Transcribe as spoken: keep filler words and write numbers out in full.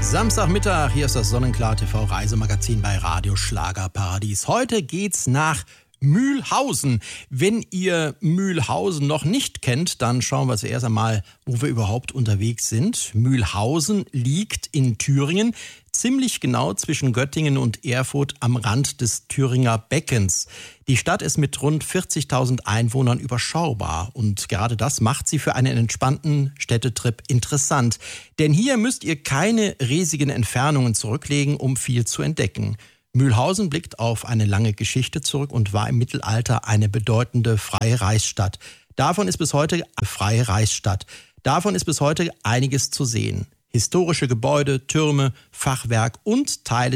Samstagmittag, hier ist das Sonnenklar-T V-Reisemagazin bei Radio Schlagerparadies. Heute geht's nach Mühlhausen. Wenn ihr Mühlhausen noch nicht kennt, dann schauen wir zuerst einmal, wo wir überhaupt unterwegs sind. Mühlhausen liegt in Thüringen, ziemlich genau zwischen Göttingen und Erfurt am Rand des Thüringer Beckens. Die Stadt ist mit rund vierzigtausend Einwohnern überschaubar und gerade das macht sie für einen entspannten Städtetrip interessant. Denn hier müsst ihr keine riesigen Entfernungen zurücklegen, um viel zu entdecken. Mühlhausen blickt auf eine lange Geschichte zurück und war im Mittelalter eine bedeutende freie Reichsstadt. Davon ist bis heute eine freie Reichsstadt. Davon ist bis heute einiges zu sehen. Historische Gebäude, Türme, Fachwerk und Teile